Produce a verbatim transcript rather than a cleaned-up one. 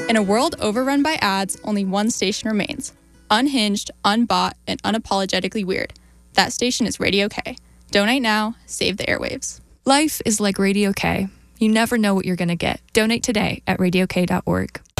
In a world overrun by ads, only one station remains. Unhinged, unbought, and unapologetically weird. That station is Radio K. Donate now, save the airwaves. Life is like Radio K. You never know what you're going to get. Donate today at radio k dot org.